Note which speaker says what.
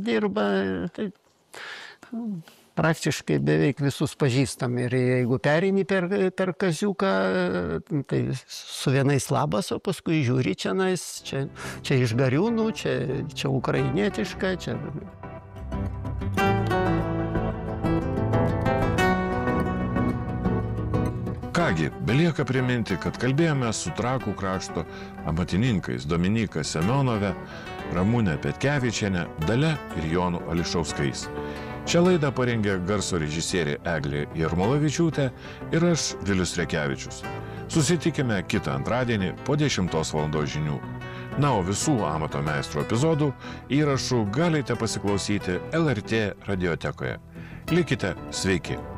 Speaker 1: dirba, tai praktiškai beveik visus pažįstam. Ir jeigu pereini per kaziuką, tai su vienais labas, o paskui žiūri čia iš Gariūnų, čia ukrainietiška, čia...
Speaker 2: Kągi, belieka priminti, kad kalbėjome su Trakų krašto amatininkais Dominyka Semionove, Ramūne Petkevičiene, Dalia ir Jonu Ališauskais. Šią laidą parengė garso režisierė Eglė Jarmolavičiūtė ir aš, Vilius Rekevičius. Susitikime kitą antradienį po 10 val. Žinių. Na, o visų Amato meistro epizodų įrašų galite pasiklausyti LRT radiotekoje. Likite sveiki!